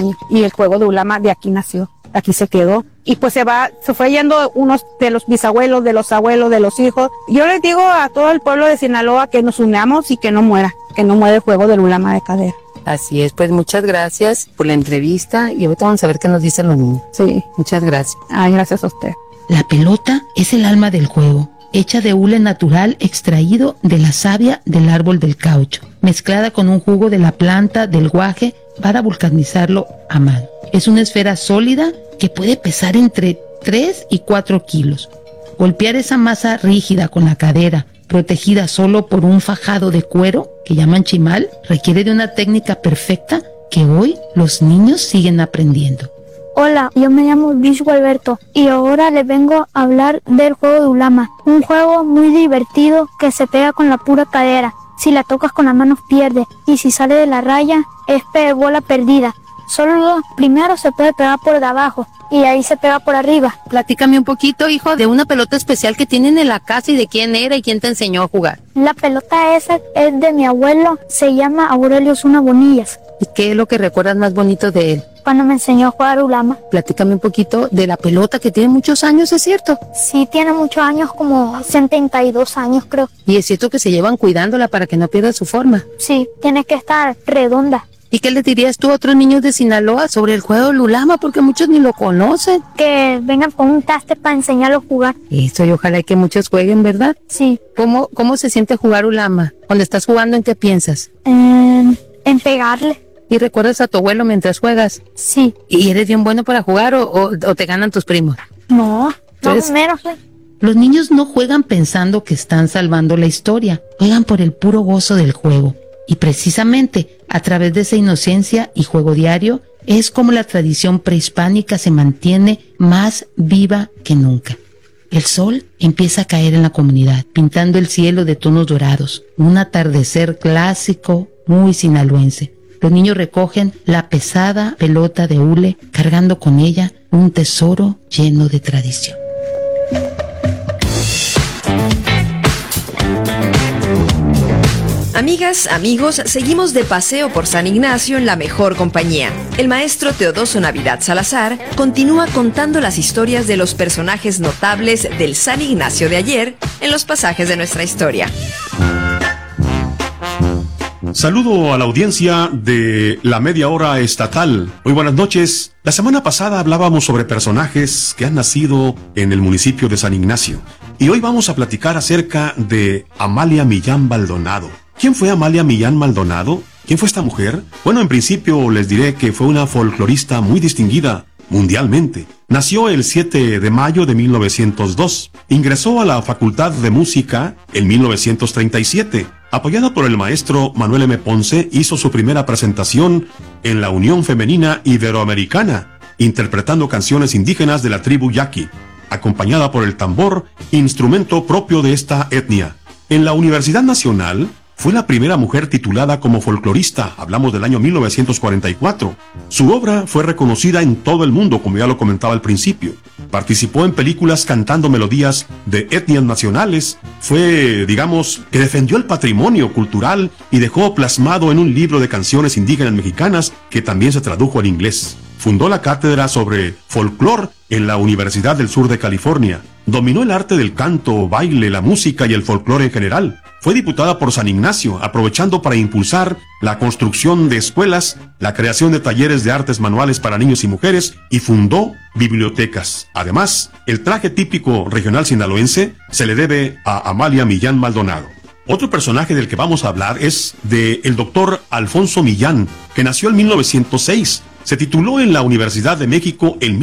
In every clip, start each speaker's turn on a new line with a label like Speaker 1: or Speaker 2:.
Speaker 1: años. Y el juego de ulama de aquí nació, aquí se quedó. Y pues se fue yendo unos de los bisabuelos, de los abuelos, de los hijos. Yo les digo a todo el pueblo de Sinaloa que nos unamos y que no muera el juego del ulama de cadera.
Speaker 2: Así es, pues muchas gracias por la entrevista y ahorita vamos a ver qué nos dicen los niños.
Speaker 1: Sí.
Speaker 2: Muchas gracias.
Speaker 1: Ay, gracias a usted.
Speaker 3: La pelota es el alma del juego, hecha de hule natural extraído de la savia del árbol del caucho, mezclada con un jugo de la planta del guaje para vulcanizarlo a mano. Es una esfera sólida que puede pesar entre 3 y 4 kilos. Golpear esa masa rígida con la cadera, protegida solo por un fajado de cuero, que llaman chimal, requiere de una técnica perfecta que hoy los niños siguen aprendiendo.
Speaker 4: Hola, yo me llamo Luis Gualberto y ahora les vengo a hablar del juego de ulama, un juego muy divertido que se pega con la pura cadera. Si la tocas con las manos pierde y si sale de la raya es bola perdida. Solo primero se puede pegar por de abajo y ahí se pega por arriba.
Speaker 2: Platícame un poquito, hijo, de una pelota especial que tienen en la casa y de quién era y quién te enseñó a jugar.
Speaker 4: La pelota esa es de mi abuelo, se llama Aurelio Osuna Bonillas.
Speaker 2: ¿Y qué es lo que recuerdas más bonito de él?
Speaker 4: Cuando me enseñó a jugar ulama.
Speaker 2: Platícame un poquito de la pelota que tiene muchos años, ¿es cierto?
Speaker 4: Sí, tiene muchos años, como 72 años creo.
Speaker 2: ¿Y es cierto que se llevan cuidándola para que no pierda su forma?
Speaker 4: Sí, tiene que estar redonda.
Speaker 2: ¿Y qué le dirías tú a otros niños de Sinaloa sobre el juego del ulama? Porque muchos ni lo conocen.
Speaker 4: Que vengan con un taste para enseñarlos a jugar.
Speaker 2: Eso, y ojalá que muchos jueguen, ¿verdad?
Speaker 4: Sí.
Speaker 2: ¿Cómo se siente jugar ulama? Cuando estás jugando, ¿en qué piensas?
Speaker 4: En pegarle.
Speaker 2: ¿Y recuerdas a tu abuelo mientras juegas?
Speaker 4: Sí.
Speaker 2: ¿Y eres bien bueno para jugar o te ganan tus primos?
Speaker 4: No, más o menos.
Speaker 3: Los niños no juegan pensando que están salvando la historia, juegan por el puro gozo del juego. Y precisamente, a través de esa inocencia y juego diario, es como la tradición prehispánica se mantiene más viva que nunca. El sol empieza a caer en la comunidad, pintando el cielo de tonos dorados. Un atardecer clásico, muy sinaloense. Los niños recogen la pesada pelota de hule, cargando con ella un tesoro lleno de tradición.
Speaker 5: Amigas, amigos, seguimos de paseo por San Ignacio en la mejor compañía. El maestro Teodoso Navidad Salazar continúa contando las historias de los personajes notables del San Ignacio de ayer en los pasajes de nuestra historia.
Speaker 6: Saludo a la audiencia de la Media Hora Estatal. Muy buenas noches. La semana pasada hablábamos sobre personajes que han nacido en el municipio de San Ignacio. Y hoy vamos a platicar acerca de Amalia Millán Maldonado. ¿Quién fue Amalia Millán Maldonado? ¿Quién fue esta mujer? Bueno, en principio les diré que fue una folclorista muy distinguida mundialmente. Nació el 7 de mayo de 1902. Ingresó a la Facultad de Música en 1937. Apoyada por el maestro Manuel M. Ponce, hizo su primera presentación en la Unión Femenina Iberoamericana, interpretando canciones indígenas de la tribu Yaqui, acompañada por el tambor, instrumento propio de esta etnia. En la Universidad Nacional, fue la primera mujer titulada como folclorista, hablamos del año 1944. Su obra fue reconocida en todo el mundo, como ya lo comentaba al principio. Participó en películas cantando melodías de etnias nacionales. Fue, digamos, que defendió el patrimonio cultural y dejó plasmado en un libro de canciones indígenas mexicanas que también se tradujo al inglés. Fundó la cátedra sobre folclore en la Universidad del Sur de California. Dominó el arte del canto, baile, la música y el folclore en general. Fue diputada por San Ignacio, aprovechando para impulsar la construcción de escuelas, la creación de talleres de artes manuales para niños y mujeres y fundó bibliotecas. Además, el traje típico regional sinaloense se le debe a Amalia Millán Maldonado. Otro personaje del que vamos a hablar es el doctor Alfonso Millán, que nació en 1906. Se tituló en la Universidad de México en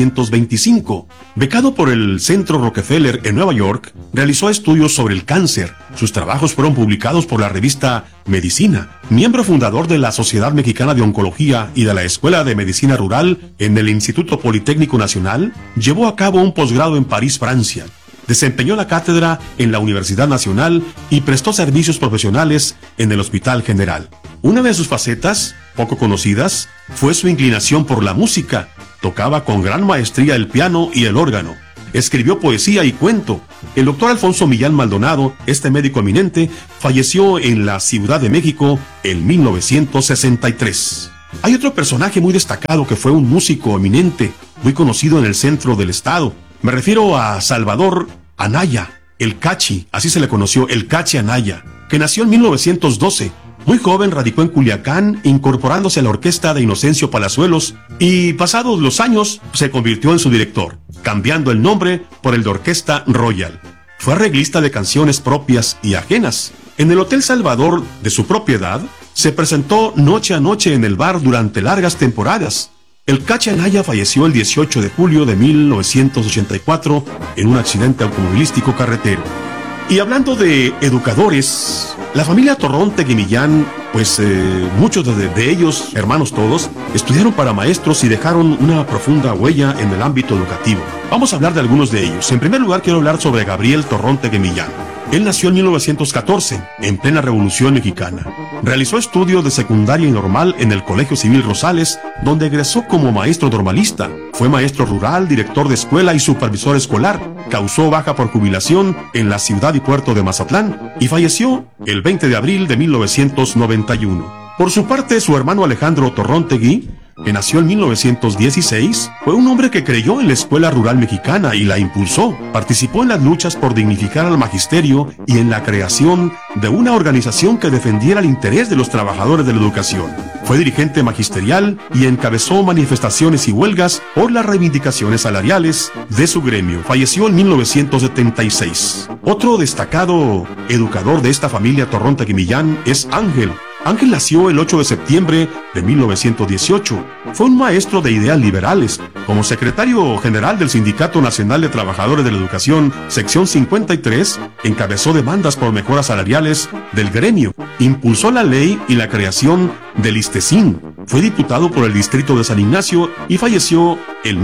Speaker 6: 1925. Becado por el Centro Rockefeller en Nueva York, realizó estudios sobre el cáncer. Sus trabajos fueron publicados por la revista Medicina. Miembro fundador de la Sociedad Mexicana de Oncología y de la Escuela de Medicina Rural en el Instituto Politécnico Nacional, llevó a cabo un posgrado en París, Francia. Desempeñó la cátedra en la Universidad Nacional y prestó servicios profesionales en el Hospital General. Una de sus facetas, poco conocidas, fue su inclinación por la música. Tocaba con gran maestría el piano y el órgano. Escribió poesía y cuento. El doctor Alfonso Millán Maldonado, este médico eminente, falleció en la Ciudad de México en 1963. Hay otro personaje muy destacado que fue un músico eminente, muy conocido en el centro del estado. Me refiero a Salvador Anaya, el Cachi, así se le conoció, el Cachi Anaya, que nació en 1912. Muy joven radicó en Culiacán, incorporándose a la orquesta de Inocencio Palazuelos, y pasados los años se convirtió en su director, cambiando el nombre por el de Orquesta Royal. Fue arreglista de canciones propias y ajenas. En el Hotel Salvador de su propiedad, se presentó noche a noche en el bar durante largas temporadas. El Cachi Anaya falleció el 18 de julio de 1984 en un accidente automovilístico carretero. Y hablando de educadores, la familia Torrontegui Millán, pues muchos de ellos, hermanos todos, estudiaron para maestros y dejaron una profunda huella en el ámbito educativo. Vamos a hablar de algunos de ellos. En primer lugar, quiero hablar sobre Gabriel Torrontegui Millán. Él nació en 1914, en plena Revolución Mexicana. Realizó estudios de secundaria y normal en el Colegio Civil Rosales, donde egresó como maestro normalista. Fue maestro rural, director de escuela y supervisor escolar. Causó baja por jubilación en la ciudad y puerto de Mazatlán y falleció el 20 de abril de 1991. Por su parte, su hermano Alejandro Torrontegui, que nació en 1916, fue un hombre que creyó en la escuela rural mexicana y la impulsó. Participó en las luchas por dignificar al magisterio y en la creación de una organización que defendiera el interés de los trabajadores de la educación. Fue dirigente magisterial y encabezó manifestaciones y huelgas por las reivindicaciones salariales de su gremio. Falleció en 1976. Otro destacado educador de esta familia Torrontegui Millán es Ángel. Ángel nació el 8 de septiembre de 1918. Fue un maestro de ideas liberales. Como secretario general del Sindicato Nacional de Trabajadores de la Educación, sección 53, encabezó demandas por mejoras salariales del gremio. Impulsó la ley y la creación del ISTESIN. Fue diputado por el distrito de San Ignacio y falleció en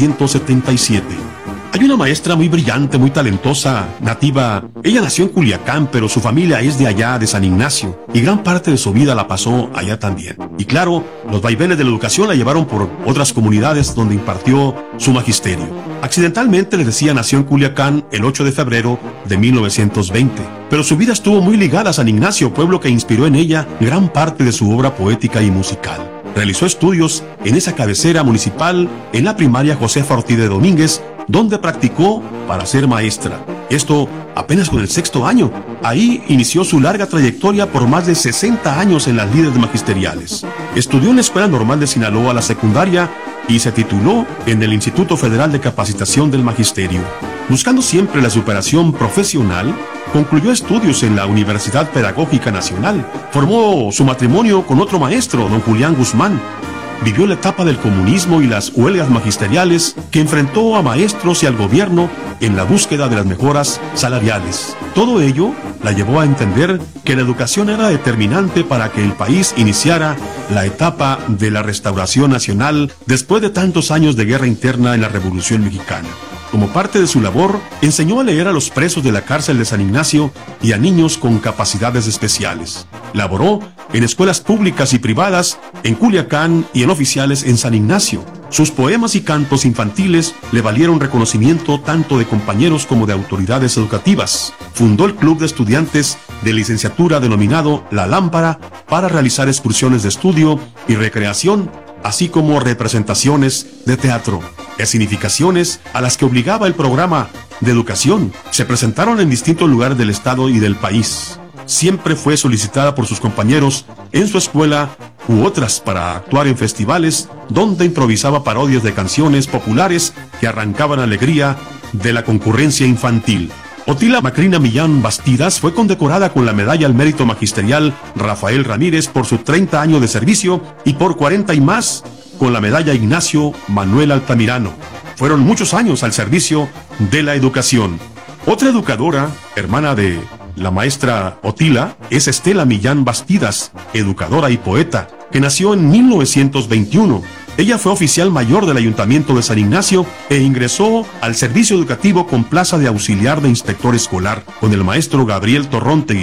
Speaker 6: 1977. Hay una maestra muy brillante, muy talentosa, nativa. Ella nació en Culiacán, pero su familia es de allá, de San Ignacio, y gran parte de su vida la pasó allá también. Y claro, los vaivenes de la educación la llevaron por otras comunidades donde impartió su magisterio. Accidentalmente, les decía, nació en Culiacán el 8 de febrero de 1920, pero su vida estuvo muy ligada a San Ignacio, pueblo que inspiró en ella gran parte de su obra poética y musical. Realizó estudios en esa cabecera municipal, en la primaria Josefa Ortiz de Domínguez, donde practicó para ser maestra. Esto apenas con el 6º año. Ahí inició su larga trayectoria por más de 60 años en las lides magisteriales. Estudió en la Escuela Normal de Sinaloa la secundaria y se tituló en el Instituto Federal de Capacitación del Magisterio. Buscando siempre la superación profesional, concluyó estudios en la Universidad Pedagógica Nacional. Formó su matrimonio con otro maestro, don Julián Guzmán. Vivió la etapa del comunismo y las huelgas magisteriales que enfrentó a maestros y al gobierno en la búsqueda de las mejoras salariales. Todo ello la llevó a entender que la educación era determinante para que el país iniciara la etapa de la restauración nacional después de tantos años de guerra interna en la Revolución Mexicana. Como parte de su labor, enseñó a leer a los presos de la cárcel de San Ignacio y a niños con capacidades especiales. Laboró en escuelas públicas y privadas, en Culiacán y en oficiales en San Ignacio. Sus poemas y cantos infantiles le valieron reconocimiento tanto de compañeros como de autoridades educativas. Fundó el Club de Estudiantes de Licenciatura denominado La Lámpara para realizar excursiones de estudio y recreación, así como representaciones de teatro. Escenificaciones a las que obligaba el programa de educación se presentaron en distintos lugares del estado y del país. Siempre fue solicitada por sus compañeros en su escuela u otras para actuar en festivales donde improvisaba parodias de canciones populares que arrancaban alegría de la concurrencia infantil. Otila Macrina Millán Bastidas fue condecorada con la Medalla al Mérito Magisterial Rafael Ramírez por su 30 años de servicio y por 40 y más con la Medalla Ignacio Manuel Altamirano. Fueron muchos años al servicio de la educación. Otra educadora, hermana de la maestra Otila, es Estela Millán Bastidas, educadora y poeta, que nació en 1921. Ella fue oficial mayor del Ayuntamiento de San Ignacio e ingresó al servicio educativo con plaza de auxiliar de inspector escolar con el maestro Gabriel Torrontegui.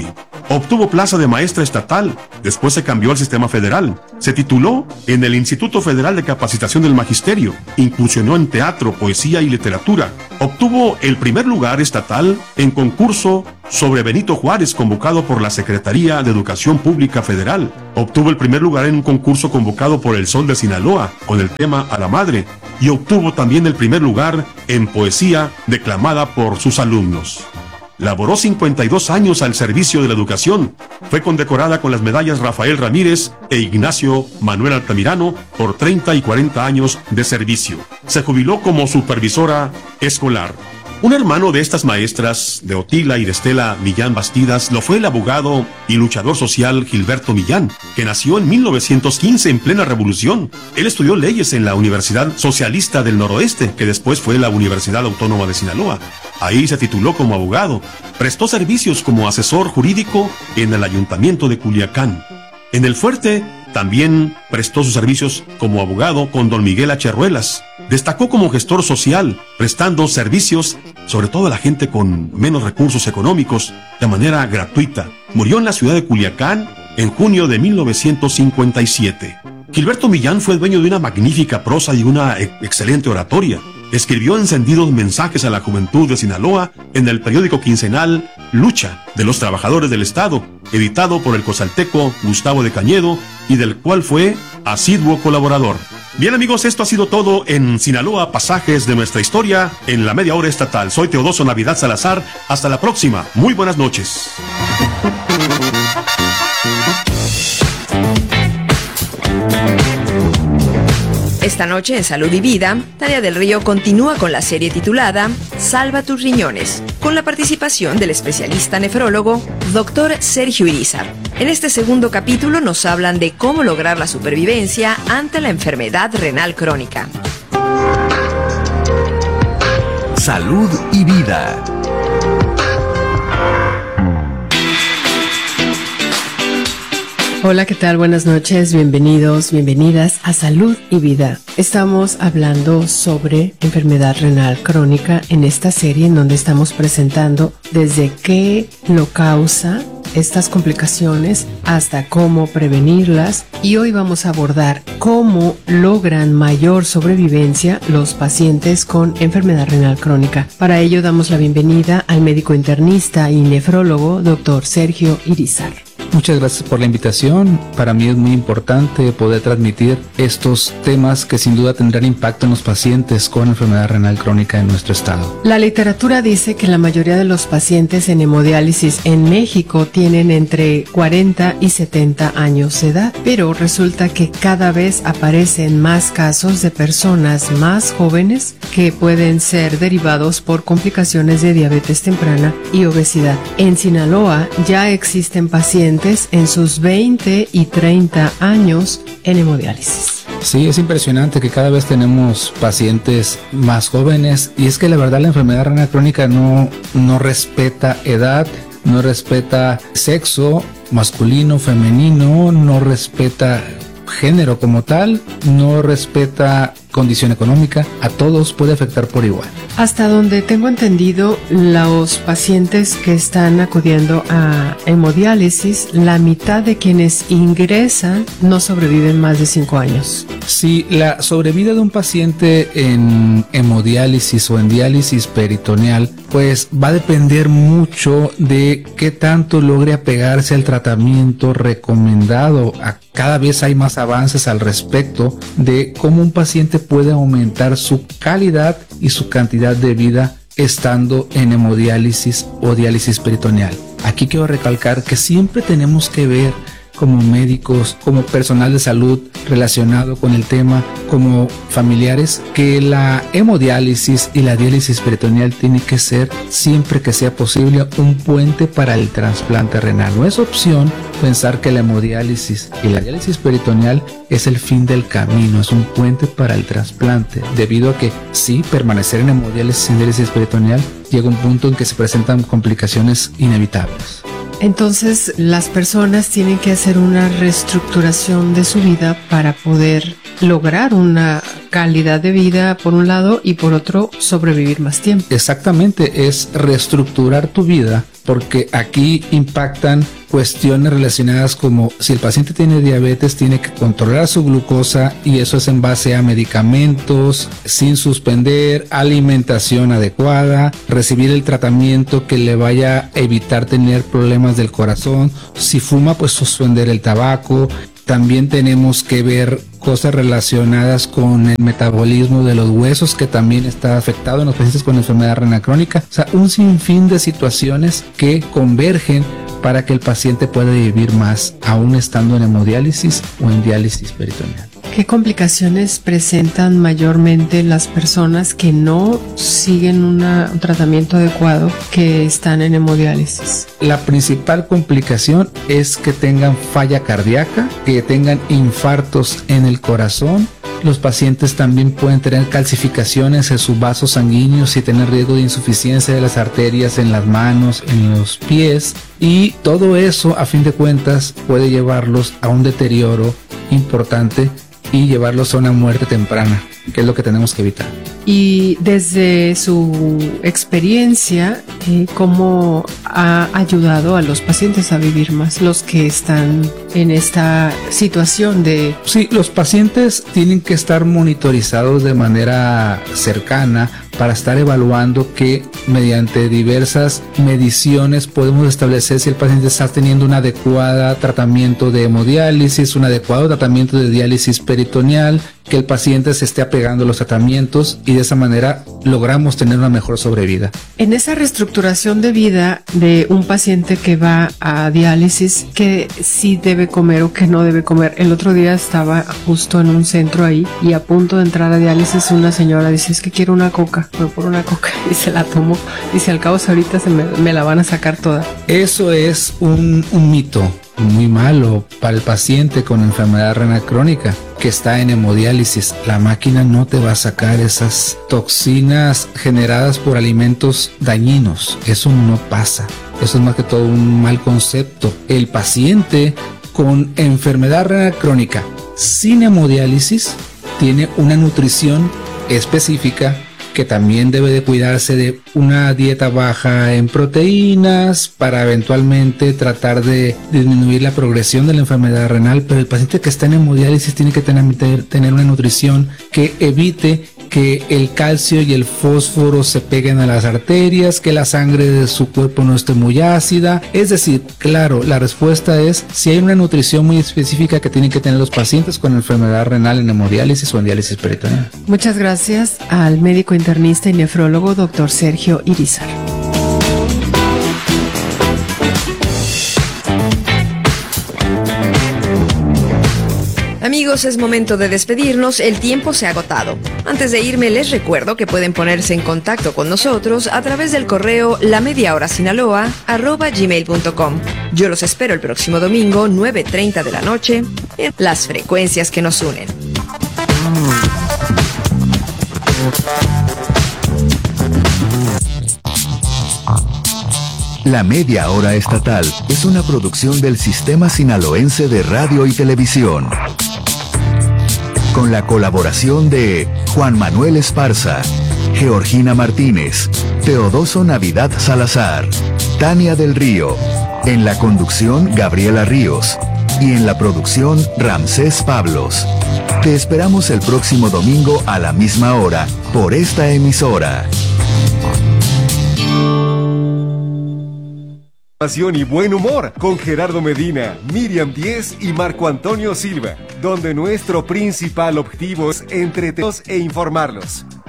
Speaker 6: Obtuvo plaza de maestra estatal, después se cambió al sistema federal. Se tituló en el Instituto Federal de Capacitación del Magisterio, incursionó en teatro, poesía y literatura. Obtuvo el primer lugar estatal en concurso sobre Benito Juárez convocado por la Secretaría de Educación Pública Federal. Obtuvo el primer lugar en un concurso convocado por El Sol de Sinaloa con el tema A la Madre, y obtuvo también el primer lugar en poesía declamada por sus alumnos. Laboró 52 años al servicio de la educación. Fue condecorada con las medallas Rafael Ramírez e Ignacio Manuel Altamirano por 30 y 40 años de servicio. Se jubiló como supervisora escolar. Un hermano de estas maestras, de Otila y de Estela Millán Bastidas, lo fue el abogado y luchador social Gilberto Millán, que nació en 1915 en plena revolución. Él estudió leyes en la Universidad Socialista del Noroeste, que después fue la Universidad Autónoma de Sinaloa. Ahí se tituló como abogado. Prestó servicios como asesor jurídico en el Ayuntamiento de Culiacán. En el Fuerte también prestó sus servicios como abogado con don Miguel H. Ruelas. Destacó como gestor social, prestando servicios sobre todo a la gente con menos recursos económicos, de manera gratuita. Murió en la ciudad de Culiacán en junio de 1957. Gilberto Millán fue dueño de una magnífica prosa y una excelente oratoria. Escribió encendidos mensajes a la juventud de Sinaloa en el periódico quincenal Lucha de los Trabajadores del Estado, editado por el cozalteco Gustavo de Cañedo y del cual fue asiduo colaborador. Bien amigos, esto ha sido todo en Sinaloa, pasajes de nuestra historia en la media hora estatal. Soy Teodoso Navidad Salazar, hasta la próxima, muy buenas noches.
Speaker 5: Esta noche en Salud y Vida, Tania del Río continúa con la serie titulada Salva tus riñones, con la participación del especialista nefrólogo Dr. Sergio Irizar. En este segundo capítulo nos hablan de cómo lograr la supervivencia ante la enfermedad renal crónica.
Speaker 7: Salud y Vida.
Speaker 8: Hola, ¿qué tal? Buenas noches, bienvenidos, bienvenidas a Salud y Vida. Estamos hablando sobre enfermedad renal crónica en esta serie en donde estamos presentando desde qué lo causa estas complicaciones hasta cómo prevenirlas, y hoy vamos a abordar cómo logran mayor sobrevivencia los pacientes con enfermedad renal crónica. Para ello damos la bienvenida al médico internista y nefrólogo Dr. Sergio Irizar.
Speaker 9: Muchas gracias por la invitación. Para mí es muy importante poder transmitir estos temas que sin duda tendrán impacto en los pacientes con enfermedad renal crónica en nuestro estado.
Speaker 8: La literatura dice que la mayoría de los pacientes en hemodiálisis en México tienen entre 40 y 70 años de edad, pero resulta que cada vez aparecen más casos de personas más jóvenes que pueden ser derivados por complicaciones de diabetes temprana y obesidad. En Sinaloa ya existen pacientes en sus 20 y 30 años en hemodiálisis.
Speaker 9: Sí, es impresionante que cada vez tenemos pacientes más jóvenes, y es que la verdad la enfermedad renal crónica no respeta edad, no respeta sexo masculino, femenino, no respeta género como tal, no respeta condición económica, a todos puede afectar por igual.
Speaker 8: Hasta donde tengo entendido, los pacientes que están acudiendo a hemodiálisis, la mitad de quienes ingresan no sobreviven más de 5 años.
Speaker 9: Sí, la sobrevida de un paciente en hemodiálisis o en diálisis peritoneal, pues va a depender mucho de qué tanto logre apegarse al tratamiento recomendado. Cada vez hay más avances al respecto de cómo un paciente puede aumentar su calidad y su cantidad de vida estando en hemodiálisis o diálisis peritoneal. Aquí quiero recalcar que siempre tenemos que ver como médicos, como personal de salud relacionado con el tema, como familiares, que la hemodiálisis y la diálisis peritoneal tiene que ser, siempre que sea posible, un puente para el trasplante renal. No es opción pensar que la hemodiálisis y la diálisis peritoneal es el fin del camino, es un puente para el trasplante, debido a que sí, permanecer en hemodiálisis y diálisis peritoneal llega un punto en que se presentan complicaciones inevitables.
Speaker 8: Entonces, las personas tienen que hacer una reestructuración de su vida para poder lograr una calidad de vida por un lado y por otro sobrevivir más tiempo.
Speaker 9: Exactamente, es reestructurar tu vida, porque aquí impactan cuestiones relacionadas como si el paciente tiene diabetes, tiene que controlar su glucosa, y eso es en base a medicamentos sin suspender, alimentación adecuada, recibir el tratamiento que le vaya a evitar tener problemas del corazón. Si fuma, pues suspender el tabaco. También tenemos que ver cosas relacionadas con el metabolismo de los huesos, que también está afectado en los pacientes con enfermedad renal crónica. O sea, un sinfín de situaciones que convergen para que el paciente pueda vivir más, aún estando en hemodiálisis o en diálisis peritoneal.
Speaker 8: ¿Qué complicaciones presentan mayormente las personas que no siguen un tratamiento adecuado, que están en hemodiálisis?
Speaker 9: La principal complicación es que tengan falla cardíaca, que tengan infartos en el corazón. Los pacientes también pueden tener calcificaciones en sus vasos sanguíneos y tener riesgo de insuficiencia de las arterias en las manos, en los pies, y todo eso, a fin de cuentas, puede llevarlos a un deterioro importante y llevarlos a una muerte temprana, que es lo que tenemos que evitar.
Speaker 8: Y desde su experiencia, ¿cómo ha ayudado a los pacientes a vivir más, los que están en esta situación de...?
Speaker 9: Sí, los pacientes tienen que estar monitorizados de manera cercana para estar evaluando que mediante diversas mediciones podemos establecer si el paciente está teniendo un adecuado tratamiento de hemodiálisis, un adecuado tratamiento de diálisis peritoneal, que el paciente se esté apegando a los tratamientos, y de esa manera logramos tener una mejor sobrevida.
Speaker 8: En esa reestructuración de vida de un paciente que va a diálisis, ¿qué sí debe comer o qué no debe comer? El otro día estaba justo en un centro ahí y a punto de entrar a diálisis una señora dice, es que quiero una coca, voy por una coca, y se la tomó. Dice, al cabo ahorita me la van a sacar toda.
Speaker 9: Eso es un mito muy malo para el paciente con enfermedad renal crónica que está en hemodiálisis. La máquina no te va a sacar esas toxinas generadas por alimentos dañinos. Eso no pasa. Eso es más que todo un mal concepto. El paciente con enfermedad renal crónica sin hemodiálisis tiene una nutrición específica, que también debe de cuidarse de una dieta baja en proteínas para eventualmente tratar de disminuir la progresión de la enfermedad renal. Pero el paciente que está en hemodiálisis tiene que tener una nutrición que evite que el calcio y el fósforo se peguen a las arterias, que la sangre de su cuerpo no esté muy ácida. Es decir, claro, la respuesta es si hay una nutrición muy específica que tienen que tener los pacientes con enfermedad renal en hemodiálisis o en diálisis peritoneal.
Speaker 8: Muchas gracias al médico internista y nefrólogo Dr. Sergio Irizar.
Speaker 5: Amigos, es momento de despedirnos, el tiempo se ha agotado. Antes de irme, les recuerdo que pueden ponerse en contacto con nosotros a través del correo lamediahorasinaloa@gmail.com. Yo los espero el próximo domingo, 9:30 de la noche, en Las Frecuencias que nos unen.
Speaker 7: La Media Hora Estatal es una producción del Sistema Sinaloense de Radio y Televisión, con la colaboración de Juan Manuel Esparza, Georgina Martínez, Teodoso Navidad Salazar, Tania del Río, en la conducción Gabriela Ríos y en la producción Ramsés Pablos. Te esperamos el próximo domingo a la misma hora por esta emisora.
Speaker 10: Y buen humor con Gerardo Medina, Miriam Díez y Marco Antonio Silva, donde nuestro principal objetivo es entretenerlos e informarlos.